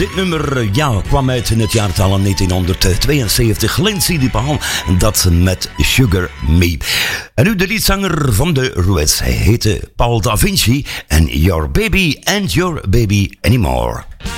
Dit nummer kwam uit in het jaartal 1972. Lindsay Dupan, dat met Sugar Me. En nu de liedzanger van de Rouettes. Hij heette Paul Da Vinci en Your Baby and Your Baby Anymore.